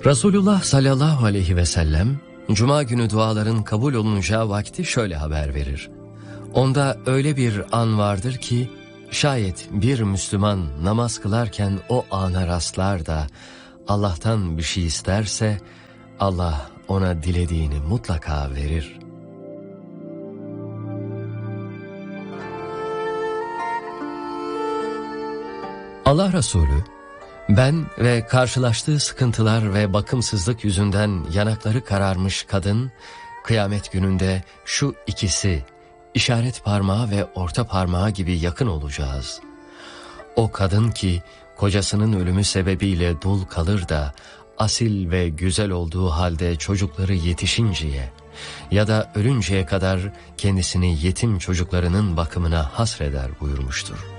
Resulullah sallallahu aleyhi ve sellem, Cuma günü duaların kabul olunacağı vakti şöyle haber verir. Onda öyle bir an vardır ki, şayet bir Müslüman namaz kılarken o ana rastlar da Allah'tan bir şey isterse, Allah ona dilediğini mutlaka verir. Allah Resulü, ben ve karşılaştığı sıkıntılar ve bakımsızlık yüzünden yanakları kararmış kadın, kıyamet gününde şu ikisi, işaret parmağı ve orta parmağı gibi yakın olacağız. O kadın ki kocasının ölümü sebebiyle dul kalır da, asil ve güzel olduğu halde çocukları yetişinceye ya da ölünceye kadar kendisini yetim çocuklarının bakımına hasreder buyurmuştur.